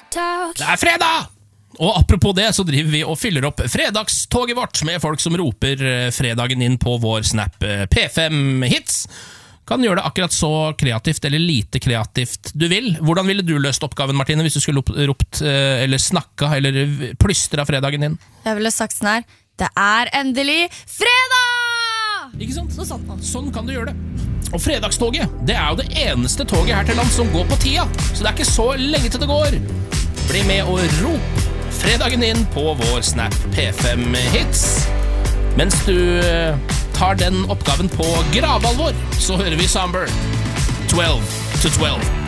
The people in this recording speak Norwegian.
Det er fredag! Og apropos det, så driver vi og fyller opp fredagstoget vårt med folk som roper fredagen inn på vår Snap P5 Hits. Kan gjøre det akkurat så kreativt eller lite kreativt du vil. Hvordan ville du løst oppgaven, Martine, hvis du skulle ropt eller snakka eller plystra fredagen din? Jeg ville sagt sånn her: det er endelig fredag! Ikke sant? Sånn kan du gjøre det. Og fredagstoget, det er jo det eneste toget her til land som går på tida, så det er ikke så lenge til det går. Bli med og rop fredagen inn på vår Snap P5 Hits. Mens du tar den oppgaven på gravalvor, så hører vi Somber 12 to 12.